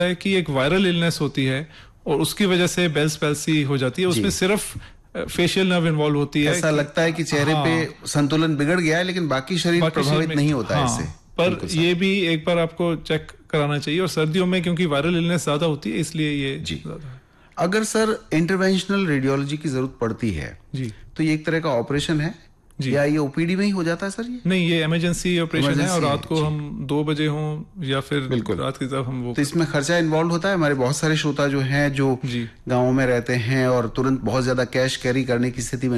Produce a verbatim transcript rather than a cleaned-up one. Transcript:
है कि एक वायरल इलनेस होती है और उसकी वजह से बेल्स पैल्सी हो जाती है। उसमें सिर्फ फेशियल नर्व इन्वॉल्व होती है। ऐसा लगता है कि चेहरे हाँ, पे संतुलन बिगड़ गया है, लेकिन बाकी शरीर बाकी प्रभावित में, नहीं होता है हाँ, इससे। पर ये भी एक बार आपको चेक कराना चाहिए। और सर्दियों में क्योंकि वायरल इलनेस ज्यादा होती है, इसलिए ये जी। ज्यादा है। अगर सर इंटरवेंशनल रेडियोलॉजी की जरूरत पड़ती है जी, तो ये एक तरह का ऑपरेशन है जी। या ये ओपीडी में ही हो जाता है सर? ये नहीं, ये इमरजेंसी ऑपरेशन है और रात को जी। हम दो बजे हों या फिर बिल्कुल रात की तरफ हम वो तो इसमें खर्चा इन्वॉल्व होता है। हमारे बहुत सारे श्रोता जो हैं जो जी गांवों में रहते हैं और तुरंत बहुत ज्यादा कैश कैरी करने की स्थिति में